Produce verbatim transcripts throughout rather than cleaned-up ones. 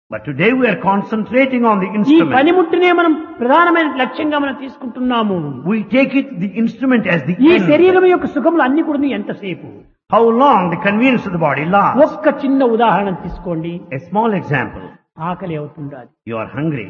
But today we are concentrating on the ఈ instrument. పనిముట్టునే మనం ప్రధానమైన లక్ష్యంగా మనం తీసుకుంటున్నాము. We take it, the instrument, as the ఈ end. శరీరం యొక్క సుఖములు అన్ని కూడా ఎంతసేపు? How long the convenience of the body lasts. ఒక్క చిన్న ఉదాహరణ తీసుకోండి. A small example. ఆకలి అవుతుండాలి. You are hungry.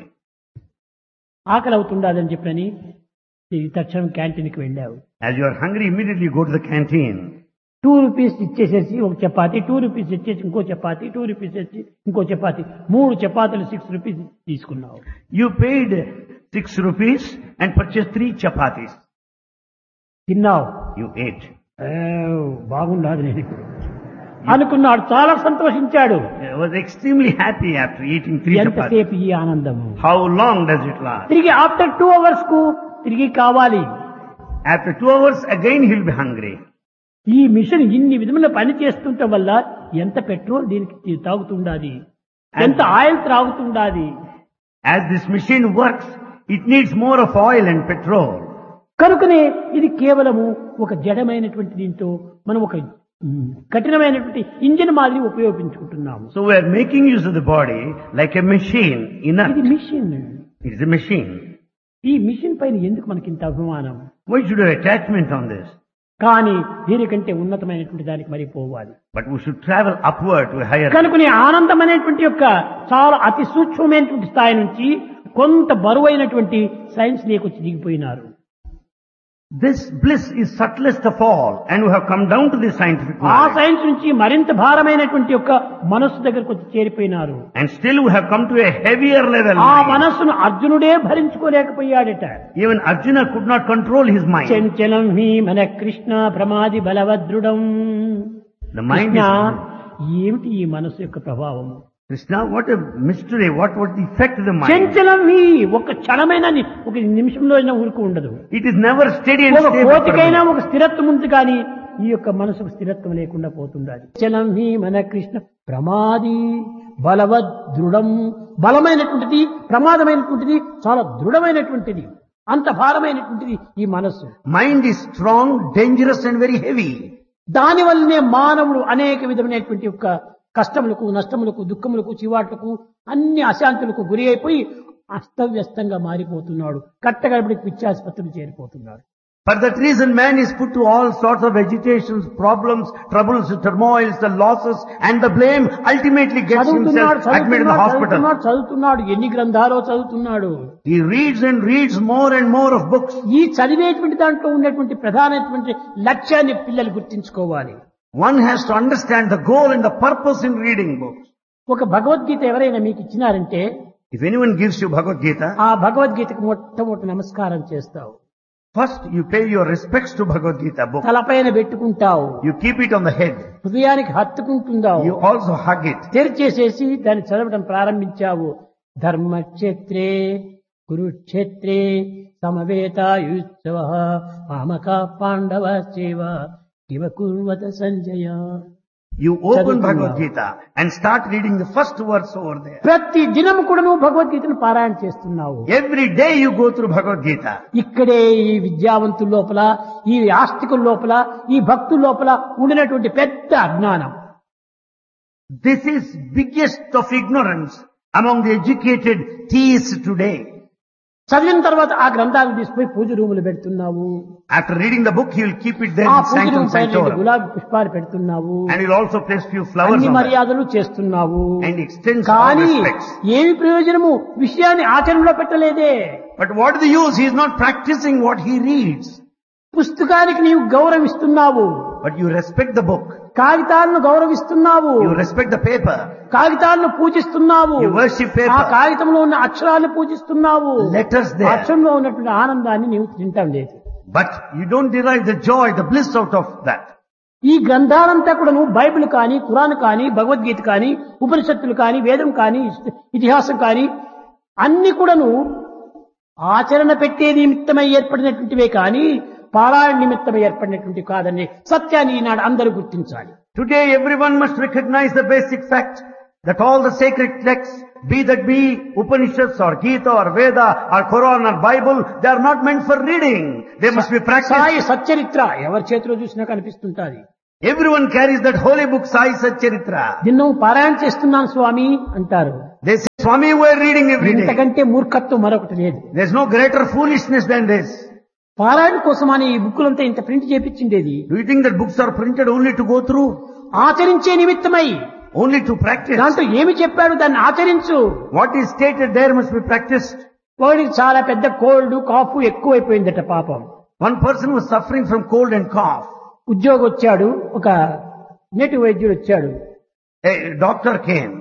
ఆకలి అవుతుండాలని చెప్పని ఈ తక్షణం క్యాంటీన్కి వెళ్ళావు. As you are hungry, immediately you go to the canteen. Two rupees ఇచ్చేసేసి ఒక చపాతి, టూ రూపీస్ ఇచ్చేసి ఇంకో చపాతి, టూ రూపీస్ ఇచ్చి ఇంకో చపాతి, మూడు చపాతీలు సిక్స్ రూపీస్ తీసుకున్నావు. You paid six rupees and purchased three chapatis. తిన్నావు. You ate. ఏ, బాగుండాది నేను ఇప్పుడు అనుకున్నాడు. చాలా సంతోషించాడు. I was extremely happy after eating three chapatis. ఎంతసేపు ఈ ఆనందము? How long does it last? తిరిగి ఆఫ్టర్ టూ అవర్స్ కు తిరిగి కావాలి. After two hours, again he'll be hungry. ఈ మిషన్ ఇన్ని విధముల పని చేస్తుండటం వల్ల ఎంత పెట్రోల్ దీనికి తాగుతుండాది, ఎంత oil త్రాగుతుండాది. As this machine works, it needs more of oil and petrol. కనుకనే ఇది కేవలము ఒక జడమైనటువంటి దీంతో మనం ఒక మ్, కఠినమైనటువంటి ఇంజిన్ మాదిరి ఉపయోగించుకుంటున్నాము. So we are making use of the body like a machine. Inert. ఇది machine. It is a machine. ఈ మిషన్ పైన ఎందుకు మనకి ఇంత అభిమానం? Why should have attachment on this? కానీ దీనికంటే ఉన్నతమైనటువంటి దానికి మరి పోవాలి. But we should travel upward to a higher. కనుకనే ఆనందం అనేటువంటి యొక్క చాలా అతి సూక్ష్మమైనటువంటి స్థాయి నుంచి కొంత బరువైనటువంటి science లేకొచ్చి దిగిపోయినారు. This bliss is subtlest of all, and we have come down to the scientific ఆ knowledge. సైన్స్ నుంచి మరింత భారమైనటువంటి యొక్క మనస్సు దగ్గరకు వచ్చి చేరిపోయినారు. And still we have come to a heavier level. ఆ మనస్సును అర్జునుడే భరించుకోలేకపోయాడట. Even Arjuna could not control his mind. చంచలం హి మన Krishna ప్రమాది బలవద్రుడం. The mind Krishna, is... ఏమిటి ఈ మనస్సు యొక్క ప్రభావము? Krishna, what a mystery. What would the effect of the mind? చంచలం హి ఒక క్షణమైన ఒక నిమిషంలో అయినా ఊరుకు ఉండదు. It is never steady and ఒక stable. కోతికైనా ఒక స్థిరత్వం ఉంది కానీ ఈ యొక్క మనసుకు స్థిరత్వం లేకుండా పోతుండాలి. చలం హి మన కృష్ణ ప్రమాది బలవద్ దృఢం. బలమైనటువంటిది, ప్రమాదమైనటువంటిది, చాలా దృఢమైనటువంటిది, అంత భారమైనటువంటిది ఈ మనస్సు. Mind is strong, dangerous and very heavy. దాని వల్లనే మానవుడు అనేక విధమైనటువంటి యొక్క కష్టములకు, నష్టములకు, దుఃఖములకు, చివాట్లకు, అన్ని అశాంతులకు గురి అయిపోయి అస్తవ్యస్తంగా మారిపోతున్నాడు. కట్టగడపడికి పిచ్చాసుపత్రులు చేరిపోతున్నాడు. For that reason, man is put to all sorts of agitations, problems, troubles, turmoils, the losses and the blame ultimately gets చదువుతున్నాడు, himself admitted in the hospital. చదువుతున్నాడు, చదువుతున్నాడు, ఎన్ని గ్రంథాలో చదువుతున్నాడు. He reads and reads more and more of books. ఈ చదివేటువంటి దాంట్లో ఉన్నటువంటి ప్రధానమైనటువంటి లక్ష్యాన్ని పిల్లలు గుర్తించుకోవాలి. One has to understand the goal and the purpose in reading books. ఒక భగవద్గీత ఎవరైనా మీకు ఇచ్చినారంటే If anyone gives you Bhagavad Gita, ఆ భగవద్గీతకు మొట్టమొదటి నమస్కారం చేస్తావు. first you pay your respects to Bhagavad Gita book. తలపైన పెట్టుకుంటావు, You keep it on the head. హృదయానికి హత్తుకుంటుందావు, You also hug it. తెరిచేసేసి దాన్ని చదవడం ప్రారంభించావు. ధర్మక్షేత్రే కురుక్షేత్రే సమవేతాయుత్సవ మామక పాండవ సేవ ఇవ కుర్వత సంజయ. You open చదువుతున్నావు. Bhagavad Gita and start reading the first verse over there. ప్రతి దినము కూడా నువ్వు భగవద్గీతను పారాయణ చేస్తున్నావు. Every day you go through Bhagavad Gita. ఇక్కడే ఈ విద్యావంతుల లోపల, ఈ ఆస్తికుల లోపల, ఈ భక్తుల లోపల ఉండినటువంటి పెద్ద అజ్ఞానం. This is biggest of ignorance among the educated theists today. చదివిన తర్వాత ఆ గ్రంథాలను తీసుకుపోయి పూజ రూములు పెడుతున్నావు. After reading the book, he will keep it there ఆ in పూజ sanctum రూమ్ పైన sanctorum. గులాబీ పుష్పాలు పెడుతున్నావు. And he will also place few flowers అన్ని on that. మర్యాదలు చేస్తున్నావు. And extends all కానీ respects. ఏమి ప్రయోజనము? విషయాన్ని ఆచరణలో పెట్టలేదే. But what is the use? He is not practicing what he reads. పుస్తకానికి నీవు గౌరవిస్తున్నావు, But you respect the book. కాగితాలను గౌరవిస్తున్నావు, You respect the paper. కాగితాలను పూజిస్తున్నావు, You worship ఆ paper. కాగితంలో ఉన్న అక్షరాలను పూజిస్తున్నావు. Letters there. అక్షరంలో ఉన్నటువంటి ఆనందాన్ని నీవు తింటాం లేదు. But you don't derive the joy, the bliss out of that. ఈ గ్రంథాలంతా కూడా నువ్వు బైబిల్ కానీ, ఖురాన్ కానీ, భగవద్గీత కానీ, ఉపనిషత్తులు కానీ, వేదం కానీ, ఇతిహాసం కానీ అన్ని కూడాను ఆచరణ పెట్టే నిమిత్తమై ఏర్పడినటువంటివే కానీ పారాయణ నిమిత్తమై ఏర్పడినటువంటి కాదని సత్యాన్ని ఈనాడు అందరూ గుర్తించాలి. Today everyone must recognize the basic fact that all the sacred texts, be that be Upanishads or Gita or Veda or Quran or Bible, they are not meant for reading. They must be practiced. Sai Satcharitra ఎవరి చేతిలో చూసినా కనిపిస్తుంటాది. Everyone carries that holy book, Sai Satcharitra. నిన్ను పారాయణ చేస్తున్నాను స్వామి అంటారు. They say Swami were reading every day. ఇంతకంటే మూర్ఖత్వం మరొకటి లేదు. There's no greater foolishness than this. పారాయణ కోసమని ఈ బుక్కులంతా ఇంత print చేపించిండేది Do you think that books are printed only to go through? ఆచరించే నిమిత్తమై. Only to practice? దాంట్లో ఏమి చెప్పాడు దాన్ని ఆచరించు. What is stated there must be practiced. వాడికి చాలా పెద్ద కోల్డ్ కాఫ్ ఎక్కువైపోయిందట పాపం. One person was suffering from cold and cough. ఉద్యోగం వచ్చాడు, ఒక నేటివ్ వైద్యుడు వచ్చాడు. A doctor came.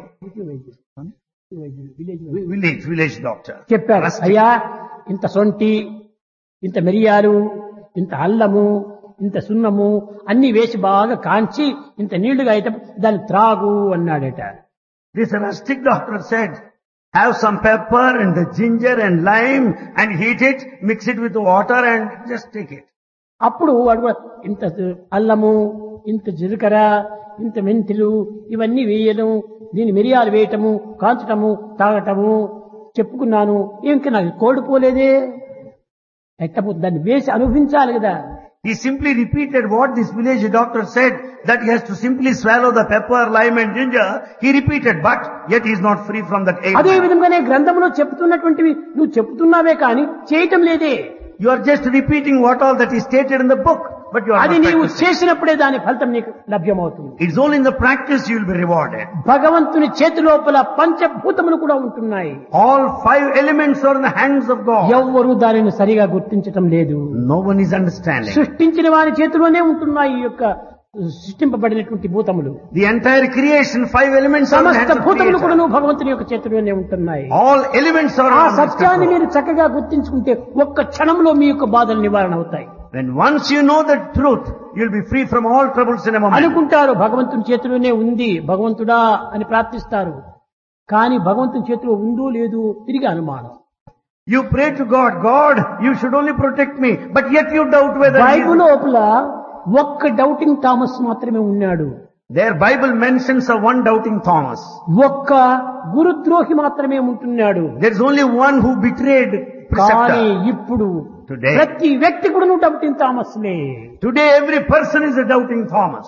Village Village, village doctor. చెప్పారు, Rustic. అయ్యా ఇంత సొంటి, ఇంత మిరియాలు, ఇంత అల్లము, ఇంత సున్నము అన్ని వేసి బాగా కాంచి ఇంత నీళ్లుగా అయితే దాన్ని త్రాగు అన్నాడట. This rustic doctor said, have some pepper and the ginger and lime and heat it, mix it with water and just take it. అప్పుడు వాడు కూడా ఇంత అల్లము, ఇంత జీలకర్ర, ఇంత మెంతులు ఇవన్నీ వేయడం, దీని మిరియాలు వేయటము, కాంచటము, తాగటము చెప్పుకున్నాను. ఇంకా నాకు కోడిపోలేదే, ఎట్టము దాన్ని వేసి అనుభవించాలి కదా. He simply repeated what this village doctor said, that he has to simply swallow the pepper, lime and ginger. He repeated, but yet he is not free from that అదే ailment. విధంగానే గ్రంథంలో చెప్తున్నటువంటివి నువ్వు చెప్తున్నావే కానీ చేయటం లేదే. You are just repeating what all that is stated in the book, but you are అది not నీవు practicing. చేసినప్పుడే దాని ఫలితం నీకు లభ్యమవుతుంది. It's only in the practice you will be rewarded. భగవంతుని చేతి లోపల పంచభూతములు కూడా ఉంటున్నాయి. All five elements are in the hands of God. ఎవ్వరూ దానిని సరిగా గుర్తించటం లేదు. No one is understanding. సృష్టించిన వారి చేతిలోనే ఉంటున్నాయి ఈ యొక్క సృష్టింపబడినటువంటి భూతములు. The entire creation, five elements are in the సమస్త hands of భూతములు కూడా Creator. భగవంతుని యొక్క చేతిలోనే ఉంటున్నాయి. All elements are ఆ in His సత్యాన్ని control. మీరు చక్కగా గుర్తించుకుంటే ఒక్క క్షణంలో మీ యొక్క బాధలు నివారణ అవుతాయి. When once you know the truth, you'll be free from all troubles in a moment. అనుకుంటారు భగవంతుని చేతిలోనే ఉంది, భగవంతుడా అని ప్రార్థిస్తారు. కానీ భగవంతుని చేతిలో ఉందో లేదో తిరిగి అనుమానం. You pray to God, God, you should only protect me, but yet you doubt whether He Bible is. లోపల ఒక్క డౌటింగ్ థామస్ మాత్రమే ఉన్నాడు. Their Bible mentions of one doubting Thomas. ఒక్క గురుద్రోహి మాత్రమే ఉంటున్నాడు. There's only one who betrayed కానీ preceptor. ఇప్పుడు Today. ప్రతి వ్యక్తి కూడా నువ్వు doubting థామస్లే. Today every person is a doubting Thomas.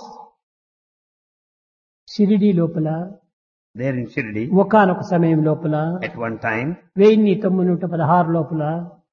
Shirdi లోపల There in Shirdi, ఒకానొక సమయం లోపల at one time, వెయ్యి తొమ్మిది నూట పదహారు లోపల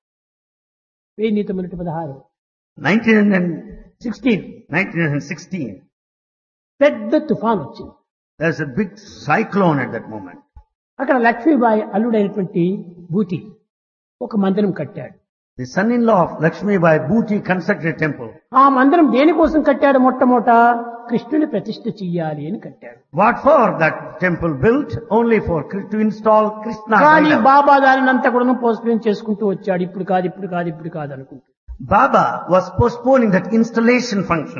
వెయ్యి తొమ్మిది నూట పదహారు nineteen సిక్స్టీన్ sixteen, పెద్ద తుఫాన్ వచ్చింది. there's a big cyclone at that moment. అక్కడ లక్ష్మీబాయి అల్లుడైనటువంటి బూటి ఒక మందిరం కట్టాడు. The son-in-law of Lakshmi Bai Bhuti constructed a temple. ఆ మందిరం దేనికోసం కట్టాడు? మొట్టమొదట కృష్ణుని ప్రతిష్ఠ చెయ్యాలి అని కట్టాడు. What for that temple built? Only for Kri- to install Krishna's కానీ idol. బాబా దానినంతా కూడా పోస్ట్పోన్ చేసుకుంటూ వచ్చాడు. ఇప్పుడు కాదు, ఇప్పుడు కాదు, ఇప్పుడు కాదు అనుకుంటూ. Baba was postponing that installation function.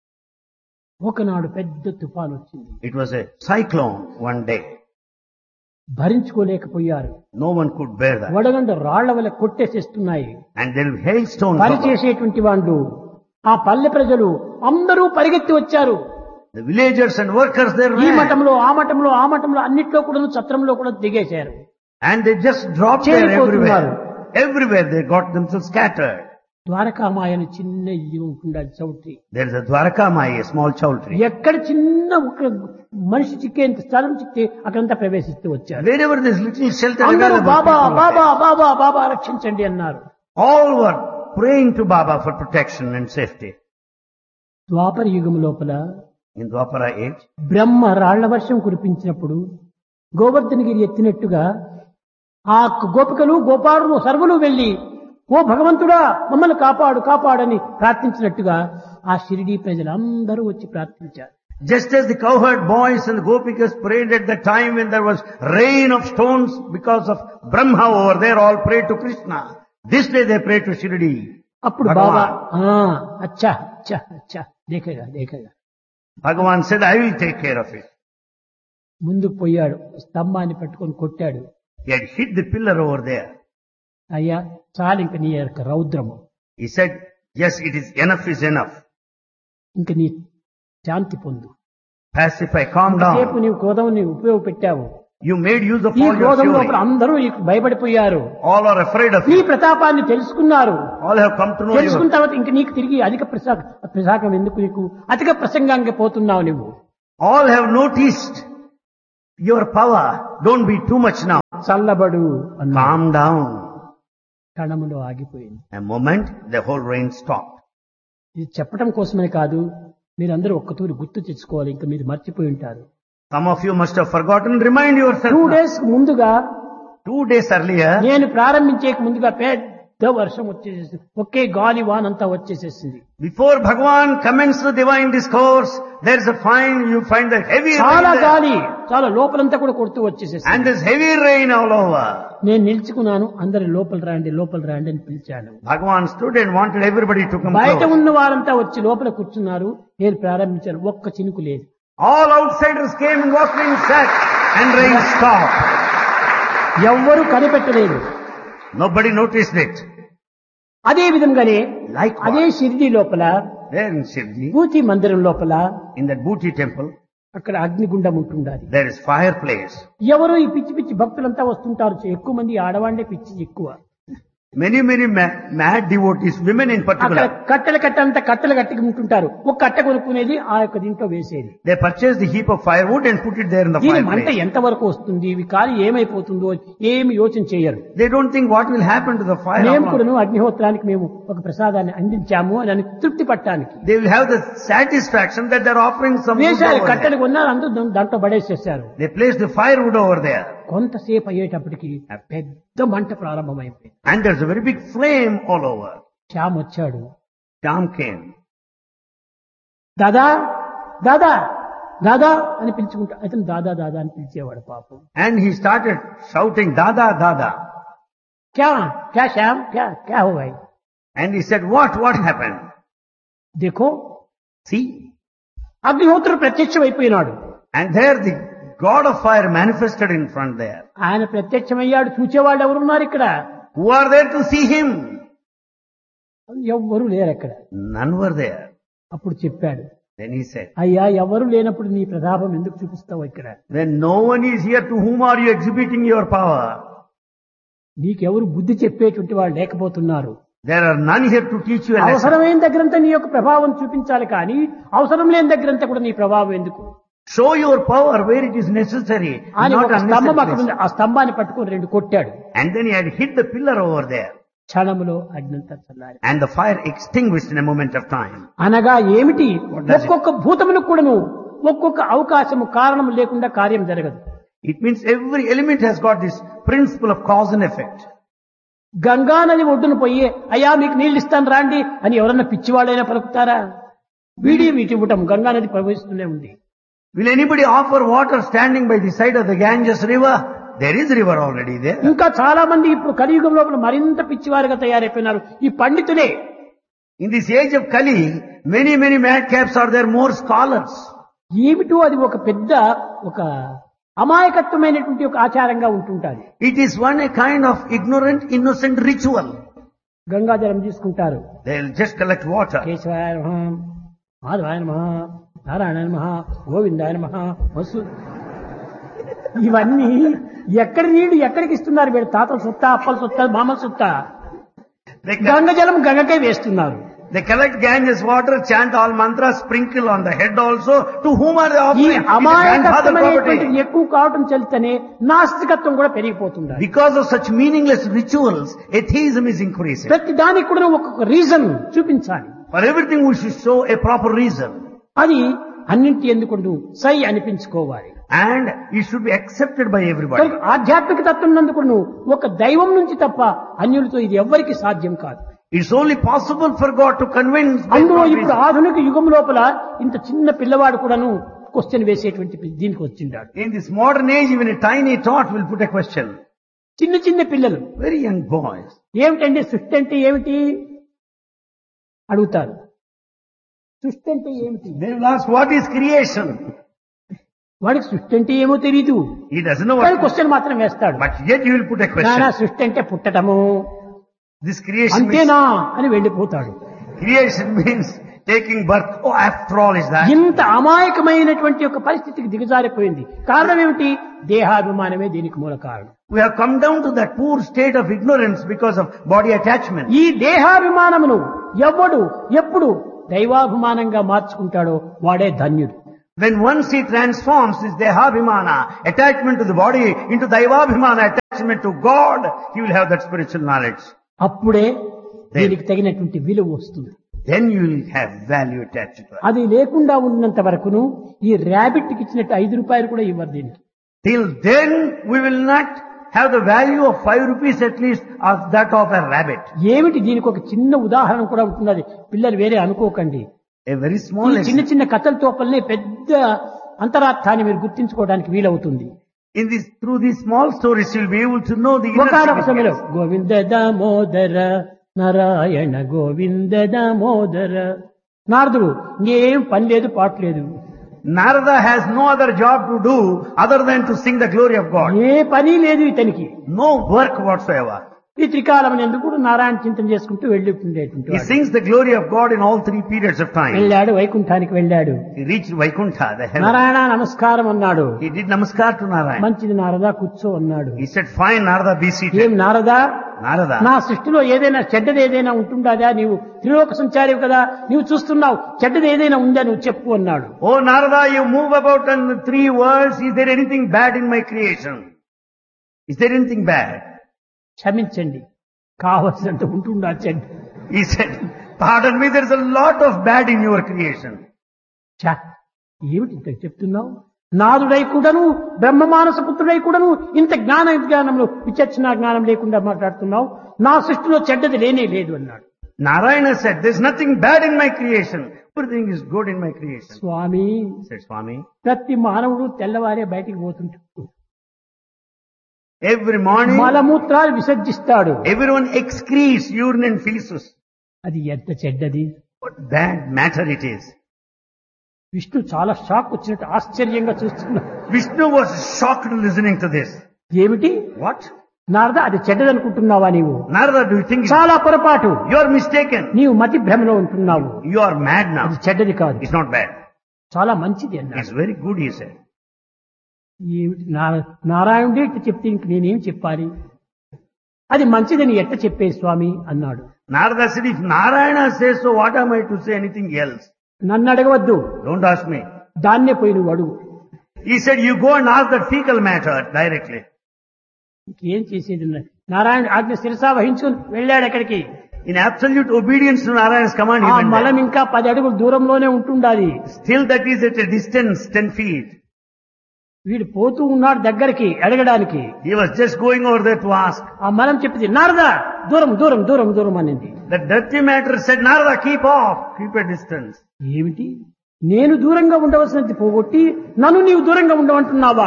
ఒకనాడు పెద్ద తుఫాన్ వచ్చింది. It was a cyclone one day. భరించుకోలేకపోయారు. No one could bear that. వడగండ రాళ్ల వల్ల కొట్టేసేస్తున్నాయి. And there were hailstones. పని over. చేసేటువంటి వాళ్ళు, ఆ పల్లె ప్రజలు అందరూ పరిగెత్తి వచ్చారు. The villagers and workers there ఈ ran. మఠంలో, ఆ మఠంలో, ఆ మఠంలో అన్నిట్లో కూడా చత్రంలో కూడా దిగేశారు. And they just dropped there చేరిపోతున్నారు. everywhere. Everywhere they got themselves scattered. ద్వారకామాయని చిన్న ఇది ఉంటుండాలి choultry. There is a Dwarakamayi, a small chowdhury. ఎక్కడ చిన్న ఒక మనిషి చిక్కేంత స్థలం చిక్కితే అక్కడంతా ప్రవేశిస్తూ వచ్చారు. Wherever this little shelter అందరూ available, Baba people were Baba there. బాబా బాబా రక్షించండి అన్నారు. All were praying to Baba for protection and safety. ద్వాపర యుగం లోపల In Dwapara age, బ్రహ్మ రాళ్ల వర్షం కురిపించినప్పుడు గోవర్ధనగిరి ఎత్తినట్టుగా ఆ గోపికలు గోపారులు సర్వులు వెళ్లి ఓ భగవంతుడా మమ్మల్ని కాపాడు కాపాడని ప్రార్థించినట్టుగా ఆ షిరిడీ ప్రజలందరూ వచ్చి ప్రార్థించారు. just as the cowherd boys and the gopikas prayed at the time when there was rain of stones because of Brahma over there, all prayed to Krishna. This day they prayed to Shirdi. అప్పుడు Bhagavan. బాబా ఆ అచ్చా అచ్చా అచ్చా దేఖేగా దేఖేగా Bhagavan said, I will take care of it. ముందుకు పోయాడు, స్తంభాన్ని పట్టుకొని కొట్టాడు. He had hit the pillar over there. అయ్యా చాలు ఇంక నీ యొక్క రౌద్రము, He said, yes, it is enough is enough. ఇంక నీ శాంతి పొందు. Pacify, calm రేపు down. నీవు క్రోధం నీవు ఉపయోగపెట్టావు. You made use of ఈ all your క్రోధం లోపల fury. అందరూ నీకు భయపడిపోయారు. All are afraid of నీ you. ప్రతాపాన్ని తెలుసుకున్నారు. All have come to know తెలుసుకున్న you. తర్వాత ఇంక నీకు తిరిగి అధిక ప్రసా ప్రసాకం ఎందుకు, నీకు అధిక ప్రసంగానికి పోతున్నావు నువ్వు. All have noticed your power. Don't be too much now. చల్లబడు అన్నాడు. Calm down. క్షణములో ఆగిపోయింది. A moment, the whole rain stopped. ఇది చెప్పడం కోసమే కాదు, మీరందరూ ఒక్కతూరి గుర్తు తెచ్చుకోవాలి, ఇంకా మీరు మర్చిపోయి ఉంటారు. Some of you must have forgotten. Remind yourself. Two now. Days ముందుగా Two days earlier, నేను ప్రారంభించే ముందుగా పెద్ద వర్షం వచ్చేసేసి ఒకే గాలి వానంతా వచ్చేసేసింది. before Bhagavan commenced the divine discourse, there is a fine, you find the heavy rain చాలా there. గాలి, చాలా లోపలంతా కూడా కొడుతూ వచ్చేసేసింది. And there's heavy rain all over. నేను నిల్చుకున్నాను, అందరి లోపల రాండి లోపల రాండి అని పిలిచాను. Bhagavan stood and wanted everybody to come బయట close. ఉన్న వారంతా వచ్చి లోపల కూర్చున్నారు. నేను ప్రారంభించాను, ఒక్క చినుకు లేదు. All outsiders came and walked in, sat, and rain stopped. ఎవ్వరూ కనిపెట్టలేదు. Nobody noticed it. అదే విధంగానే Likewise, అదే షిరిడి లోపల there in Shivji, పూతి మందిరం లోపల in that Bhuti temple, అక్కడ అగ్నిగుండం ఉంటుండాలి. there is fireplace. ఎవరు ఈ పిచ్చి పిచ్చి భక్తులంతా వస్తుంటారు. ఎక్కువ మంది ఆడవాళ్లే పిచ్చి ఎక్కువ. Many, many ma- mad devotees, women in అక్కడ particular, కట్టెల కట్ట అంతా కట్టెలు కట్టుకు ఉంటుంటారు. ఒక కట్ట కొనుక్కునేది ఆ యొక్క దీంట్లో వేసేది. they purchase the heap of firewood and put it there in the దీని మంట fireplace. ఎంత వరకు వస్తుంది, ఇవి కాలి ఏమైపోతుందో ఏమి యోచన చేయరు. They don't think what will happen to the fire. మేము how కూడా long. అగ్నిహోత్రానికి మేము ఒక ప్రసాదాన్ని అందించాము అని తృప్తి పట్టడానికి They will have the satisfaction that they are offering some wood వేశారు. over కట్టెలు there. కొన్నారు, అందరూ దా- దాంట్లో పడేసేసారు. They place the firewood over there. కొంతసేపు అయ్యేటప్పటికి పెద్ద మంట ప్రారంభమైపోయింది. And there's a very big flame all over. Shyam వచ్చాడు. Sham came. దాదా దాదా దాదా అని పిలుచుకుంటా. అతను దాదా దాదా అని పిలిచేవాడు పాపం. And he started shouting, Dada, Dada. క్యా క్యా శ్యామ్ క్యా క్యా హో భాయ్. And he said, what, what happened? Dekho See? అగ్నిహోత్రుడు ప్రత్యక్షం అయిపోయినాడు. And there the God of fire manifested in front there. ఆయన ప్రత్యక్షమయ్యాడు. చూచేవాళ్ళు ఎవరున్నారు ఇక్కడ? Who are there to see him? ఎవ్వరూ లేరు అక్కడ. None were there. అప్పుడు చెప్పాడు, Then he said, అయ్యా ఎవరు లేనప్పుడు నీ ప్రతాపం ఎందుకు చూపిస్తావు ఇక్కడ? when no one is here, to whom are you exhibiting your power? నీకెవరు బుద్ధి చెప్పేటువంటి వాళ్ళు లేకపోతున్నారు. There are none here to teach you a lesson. అవసరమైన దగ్గరంతా నీ యొక్క ప్రభావం చూపించాలి, కానీ అవసరం లేని దగ్గరంతా కూడా నీ ప్రభావం ఎందుకు Show your power where it is necessary, అని not ఒక స్తంభం అక్కడ unnecessary. ఉంది. ఆ స్తంభాన్ని పట్టుకొని రెండు కొట్టాడు. And then he had hit the pillar over there. క్షణములో అగ్నంతా చల్లారి. And the fire extinguished in a moment of time. అనగా ఏమిటి? What does it- ఒక్కొక్క భూతములకు కూడాను ఒక్కొక్క అవకాశము కారణం లేకుండా కార్యం జరగదు. It means every element has got this principle of cause and effect. Ganga నది ఒడ్డున పోయి అయ్యా మీకు నీళ్లు ఇస్తాను రాండి అని ఎవరన్నా పిచ్చివాడైనా పలుకుతారా? వీడి వీటి ఇవ్వటం గంగా నది ప్రవహిస్తూనే ఉంది. Will anybody offer water standing by the side of the Ganges river? There is river already there. ఇంకా చాలా మంది ఇప్పుడు కలియుగం లోపల మరింత పిచ్చివారుగా తయారైపోయినారు ఈ పండితులే. In this age of Kali, many, many madcaps are there, more scholars. ఏమిటో అది ఒక పెద్ద ఒక అమాయకత్వమైనటువంటి ఒక ఆచారంగా ఉంటుంటారు. It is one a kind of ignorant, innocent ritual. గంగాజలం తీసుకుంటారు. They'll just collect water. కేశవాయ నమః, మాధవాయ నమః, నారాయణ నమః, గోవిందాయ నమః, వసు ఇవన్నీ ఎక్కడి నీళ్లు ఎక్కడికి ఇస్తున్నారు? వీడు తాతల సొత్తా, అప్పల సొత్తా, మామల సొత్తా? They, co- గంగ జలం గంగకే వేస్తున్నారు. they collect Ganges water, chant all mantras, sprinkle on the head also. To whom are they ఈ offering? It is grandfather అమాయకత్వమైనటువంటి property. ఎక్కువ కావటం చలితేనే నాస్తికత్వం కూడా పెరిగిపోతుంది. Because of such meaningless rituals, atheism is increasing. ప్రతి దానికి కూడా ఒక్కొక్క రీజన్ చూపించాలి. For everything we should show a proper reason. అది అన్నింటి ఎందుకు సై అనిపించుకోవాలి. And it should be accepted by everybody. కనుక ఆధ్యాత్మిక తత్వం నందుకు ఒక దైవం నుంచి తప్ప అన్యులతో ఇది ఎవ్వరికి సాధ్యం కాదు. It's only possible for God to convince by అందులో God ఇప్పుడు reason. ఆధునిక యుగం లోపల ఇంత చిన్న పిల్లవాడు కూడాను క్వశ్చన్ వేసేటువంటి దీనికి వచ్చిండాడు. In this modern age, even a tiny tot will put a question. చిన్న చిన్న పిల్లలు Very young boys. ఏమిటండి సృష్టి అంటే ఏమిటి అడుగుతారు. సృష్టి అంటే ఏమిటి? They will ask, what is creation? వాడికి సృష్టి అంటే ఏమో తెలీదు, He doesn't know కానీ what. క్వశ్చన్ మాత్రం వేస్తాడు. But yet he will put a నానా question. సృష్టి అంటే పుట్టటము This creation means, అంతేనా అని వెళ్ళిపోతాడు. creation means taking birth. Oh, after all is that. ఇంత అమాయకమైనటువంటి ఒక పరిస్థితికి దిగజారిపోయింది. కారణం ఏమిటి? దేహాభిమానమే దీనికి మూల కారణం. We have come down to that poor state of ignorance because of body attachment. ఈ దేహాభిమానమును ఎవడు ఎప్పుడు దైవాభిమానంగా మార్చుకుంటాడో వాడే ధన్యుడు. When once he transforms his Dehabhimana, attachment to the body, into Daivabhimana, attachment to God, he will have that spiritual knowledge. అప్పుడే దీనికి తగినటువంటి విలువ వస్తుంది. Then you will have value attached to it. అది లేకుండా ఉన్నంత వరకును ఈ ర్యాబిట్ కి ఇచ్చినట్టు ఐదు రూపాయలు కూడా ఇవ్వరు దీనికి. Till then, we will not have the value of five rupees at least of that of a rabbit. ఏమిటి దీనికి ఒక చిన్న ఉదాహరణ కూడా ఉంటున్నది. పిల్లలు వేరే అనుకోకండి. A very small ఈ చిన్న lesson. చిన్న కథల తోపలనే పెద్ద అంతరార్థాన్ని మీరు గుర్తించుకోవడానికి వీలవుతుంది. In this, through these small stories, you will be able to know the inner ఒకనొక సమయంలో significance. గోవింద దామోదర నారాయణ గోవింద దామోదర నారదుడు ఇంకేం పని లేదు పాటు లేదు. Narada has no other job to do other than to sing the glory of God. ఏ పని లేదు ఇతనికి. No work whatsoever. ఈ త్రికాలం ఎందుకు నారాయణ చింతన చేసుకుంటూ వెళ్ళి ఉండేటువంటి He వాడు. sings the glory of God in all three periods of time. వెళ్ళాడు వైకుంఠానికి వెళ్ళాడు. He reached Vaikuntha, the heaven. Narayana నమస్కారం అన్నాడు. He did namaskar to Narayana. మంచిది నారదా కూర్చో అన్నాడు. He said, fine Narada, be ఏం seated. నారదా Narada, నా సృష్టిలో ఏదైనా చెడ్డది ఏదైనా ఉంటుండదా? నీవు త్రిలోక సంచారివి కదా, నీవు చూస్తున్నావు, చెడ్డది ఏదైనా ఉందా నువ్వు చెప్పు అన్నాడు. oh Narada, you move about in the three worlds. Is there anything bad in my creation? Is there anything bad? క్షమించండి, కావలసినంత ఉంటుండా చెడ్డ. He said, pardon me, there is a lot of bad in your creation. ఛ, ఏమిటి ఇంత చెప్తున్నావు? నాదుడై కూడాను బ్రహ్మ మానస పుత్రుడై కూడాను ఇంత జ్ఞాన విజ్ఞానంలో విచక్షణ జ్ఞానం లేకుండా మాట్లాడుతున్నావు. నా సృష్టిలో చెడ్డది లేనే లేదు అన్నాడు. Narayana said, there is nothing bad in my creation. Everything is good in my creation. Swamy, He said, Swami, ప్రతి మానవుడు తెల్లవారే బయటికి పోతుంటాడు. every morning, మలమూత్రాలు విసర్జిస్తాడు. everyone excretes urine and feces. అది ఎంత చెడ్డది. What bad matter it is. Vishnu చాలా shock వచ్చినట్టు ఆశ్చర్యంగా చూస్తున్నాడు. Vishnu was shocked listening to this. ఏమిటి What? నారద, అది చెడ్డదనుకుంటున్నావా నీవు? Narada, do you think it's- చాలా పొరపాటు. you are mistaken? నీవు మతి భ్రమలో ఉంటున్నావు. You are mad now. అది చెడ్డది కాదు, It's not bad. చాలా మంచిది అన్నాడు. It's very good, he said. ఏమిటి నార- నారాయణుడే ఇట్లా చెప్తే ఇంక నేనేం చెప్పాలి? అది మంచిదని ఎట్ట చెప్పే స్వామి అన్నాడు. Narada said, if Narayana says so, what am I to say anything else? నన్ను అడగవద్దు, Don't ask me. దాన్నే పోయి నువ్వు అడుగు. He said, you go and ask that fecal matter directly. ఇంకేం చేసేది ఉన్నది? నారాయణ ఆజ్ఞ శిరసా వహించుకుని వెళ్ళాడు అక్కడికి. In absolute obedience to Narayana's command, he ఆ went మలం there. ఇంకా పది అడుగులు దూరంలోనే ఉంటుండాలి. Still that is at a distance, ten feet. వీడు పోతూ ఉన్నాడు దగ్గరికి అడగడానికి. He was just going over there to ask. ఆ మలం చెప్పింది, నారదా దూరం దూరం దూరం దూరం అనింది. The dirty matter said, Narada, keep off, keep a distance. ఏమిటి, నేను దూరంగా ఉండవలసినది పోగొట్టి నన్ను నీవు దూరంగా ఉండమంటున్నావా?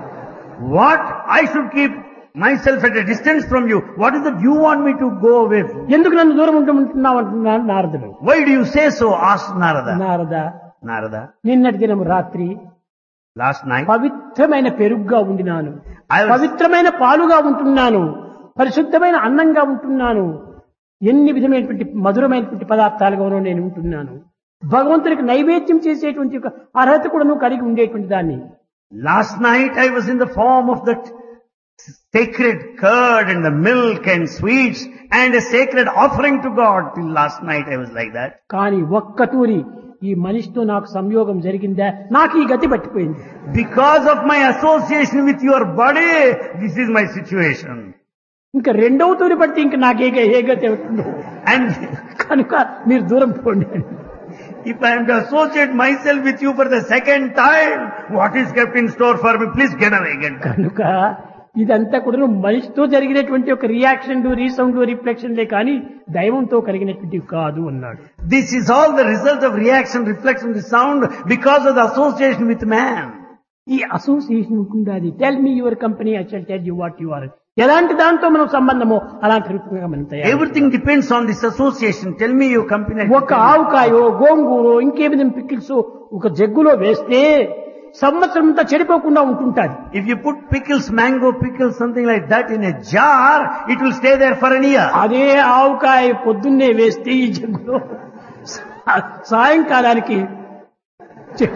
What? I should keep myself at a distance from you. What is that you want me to go away from? ఎందుకు నన్ను దూరం ఉండమంటున్నావు అంటున్నాడు నారదుడు. Why do you say so? asked Narada. Narada, Narada, నిన్నటి దినం రాత్రి last night, పవిత్రమైన పెరుగుగా ఉండినాను, I was, పవిత్రమైన పాలుగా ఉంటున్నాను, పరిశుద్ధమైన అన్నంగా ఉంటున్నాను, ఎన్ని విధమైనటువంటి మధురమైనటువంటి పదార్థాలుగానో నేను ఉంటున్నాను. భగవంతుడికి నైవేద్యం చేసేటువంటి ఒక అర్హత కూడా నువ్వు కలిగి ఉండేటువంటి దాన్ని. last night I was in the form of that sacred curd and the milk and sweets and a sacred offering to God. Till last night I was like that. కానీ ఒక్కటూరి ఈ మనిషితో నాకు సంయోగం జరిగిందా, నాకు ఈ గతి పట్టిపోయింది. Because of my association with your body, this is my situation. ఇంకా రెండవ తూరి పడితే ఇంకా నాకే ఏ గతి అవుతుందో And కనుక మీరు దూరం పోండి. if I am to associate myself with you for the second time, what is kept in store for me? Please get away, get back. కనుక ఇదంతా కూడా మనిషితో జరిగినటువంటి ఒక రియాక్షన్ రీసౌండ్ రిఫ్లెక్షన్లే కానీ దైవంతో కలిగినటువంటివి కాదు అన్నాడు. This is all the result of reaction, reflection, the sound because of the association with man. ఈ అసోసియేషన్ ఉంటుండాలి. Tell me your company, I shall tell you what you are. ఎలాంటి దాంతో మనం సంబంధమో అలాంటి రూపంగా మనం తయారు. Everything depends on this association. Tell me your company. ఒక ఆవుకాయో గోంగూరో ఇంకేమిది పికిల్స్ ఒక జగ్గులో వేస్తే సంవత్సరం అంతా చెడిపోకుండా ఉంటుంటాది. If you put pickles, mango pickles, something like that in a jar, it will stay there for an year. అదే ఆవుకాయ పొద్దున్నే వేస్తే ఈ జగ్గులో సా- సాయంకాలానికి చె-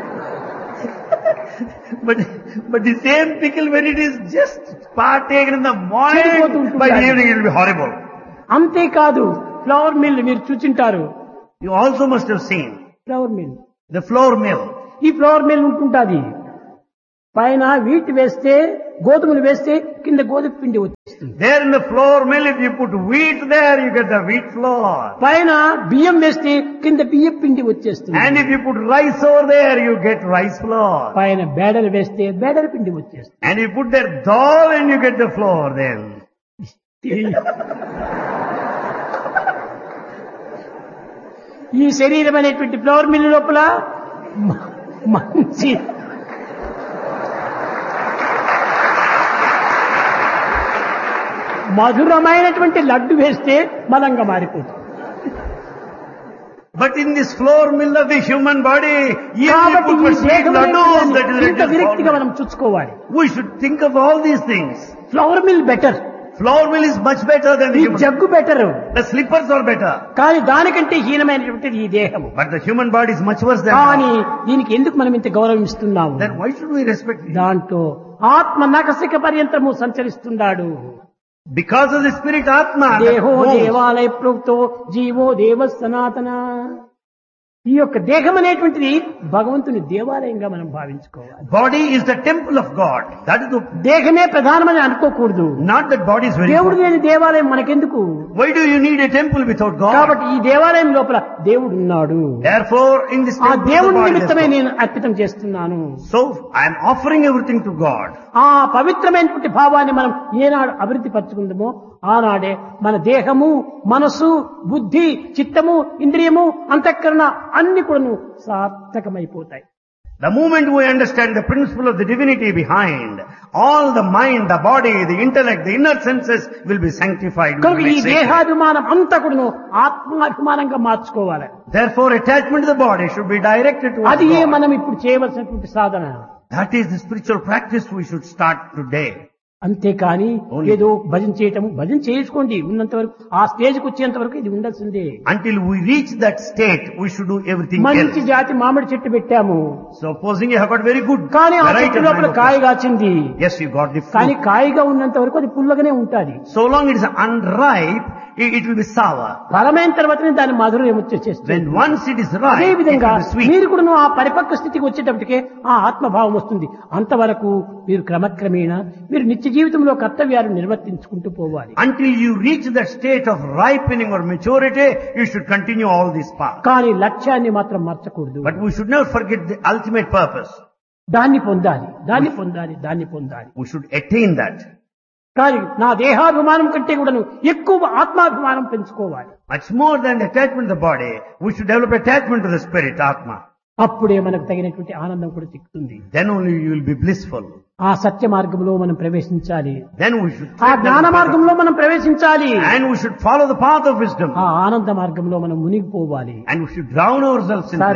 But but the same pickle, when it is just partaken in the morning, by the evening it will be horrible. అంతేకాదు flower mill మీరు చూచింటారు. You also must have seen flower mill the flour mill. ఈ flower mill ఉంటుంటాది. పైన wheat వేస్తే గోధుమలు వేస్తే కింద గోధుమ పిండి వచ్చేస్తుంది. There in the flour mill, if you put wheat there, you get the wheat flour. పైన బియ్యం వేస్తే కింద బియ్యం పిండి వచ్చేస్తుంది. And if you put rice over there, you get rice flour. పైన బేడలు వేస్తే బేడల పిండి వచ్చేస్తుంది. And you put there dal and you get the flour then. ఈ శరీరం అనేటువంటి ఫ్లవర్ మిల్ లోపల మ- మంచి మధురమైనటువంటి లడ్డు వేస్తే బలంగా మారిపోతుంది. But in this flour mill of the human body, even కాబట్టి if ఈ you put sweet దేహం laddus, that is ఇంత విరక్తిగా reduced. మనం చూసుకోవాలి. We should think of all these things. Flower mill better, Flour mill is much better than the ఈ human. Jug better, The slippers are better. కానీ దానికంటే హీనమైనటువంటిది ఈ దేహము. But the human body is much worse than కానీ that. దీనికి ఎందుకు మనం ఇంత గౌరవం ఇస్తున్నాము? Then why should we respect it? దాంట్లో ఆత్మ నకసిక పర్యంతము సంచరిస్తున్నాడు. Because of the spirit Atma. that దేహో moves. దేవాలయ ప్రోక్తో జీవో దేవ సనాతన. ఈ యొక్క దేహం అనేటువంటిది భగవంతుని దేవాలయంగా మనం భావించుకోవాలి. Body is the temple of God. That is the, దేహమే ప్రధానమని అనుకోకూడదు. not that body is very దేవుడు important. లేని దేవాలయం మనకెందుకు? Why do you need a temple without God? కాబట్టి ఈ దేవాలయం లోపల దేవుడు ఉన్నాడు. Therefore, in this ఆ temple of the దేవుని body, నిమిత్తమే there's God. నేను అర్పితం చేస్తున్నాను. So I am offering everything to God. ఆ పవిత్రమైనటువంటి భావాన్ని మనం ఏనాడు అభివృద్ధి పరచుకుందామో ఆనాడే మన దేహము, మనసు, బుద్ధి, చిత్తము, ఇంద్రియము, అంతఃకరణ అన్ని కూడాను సార్థకమైపోతాయి. The moment we understand the principle of the divinity behind, all the mind, the body, the intellect, the inner senses will be sanctified. will కనుక be ఈ sacred. దేహాభిమానం అంతా కూడాను ఆత్మాభిమానంగా మార్చుకోవాలి. Therefore, attachment to the body should be directed towards అది ఏ God. మనం ఇప్పుడు చేయవలసినటువంటి సాధన. That is the spiritual practice we should start today. అంతేకాని Only. ఏదో భజన చేయటం, భజన చేసుకోండి ఉన్నంత వరకు, ఆ స్టేజ్కి వచ్చేంత వరకు ఇది ఉండాల్సిందే. Until we reach that state, we should do everything మంచి else. జాతి మామిడి చెట్టు పెట్టాము, Supposing you have got very good కానీ ఆ variety చెట్టు of లోపల mango కాయ plants. కాచింది. Yes, you got the కానీ fruit. కాయగా ఉన్నంత వరకు అది పుల్లగానే ఉంటాది. So long it is unripe, it, it will be sour. ఫలమైన తర్వాతనే దాని మధురం వచ్చేస్తుంది. When once it is అదే ripe, it విధంగా will be sweet. మీరు కూడా ఆ పరిపక్వ స్థితికి వచ్చేటప్పటికే ఆ ఆత్మభావం వస్తుంది. అంతవరకు మీరు క్రమక్రమేణా మీరు నిత్య జీవితంలో కర్తవ్యాలు నిర్వర్తించుకుంటూ పోవాలి. Until you reach that state of ripening or maturity, you should continue all these paths. కానీ లక్ష్యాన్ని మాత్రం మర్చకూడదు. But we should never forget the ultimate purpose. దాన్ని పొందాలి, దాన్ని పొందాలి, దాన్ని పొందాలి. We should attain that. కానీ నా దేహాభిమానం కంటే కూడాను ఎక్కువ ఆత్మాభిమానం పెంచుకోవాలి. Much more than attachment to the body, we should develop attachment to the spirit, Atma. అప్పుడే మనకు తగినటువంటి ఆనందం కూడా చిక్కుతుంది. Then only you will be blissful. ఆ సత్య మార్గంలో మనం ప్రవేశించాలి. Then we should ఆ tread జ్ఞాన down the path మార్గంలో మనం ప్రవేశించాలి. of- and we should follow the path of wisdom. ఆ ఆనంద మార్గంలో మనం మునిగిపోవాలి. And we should drown ourselves in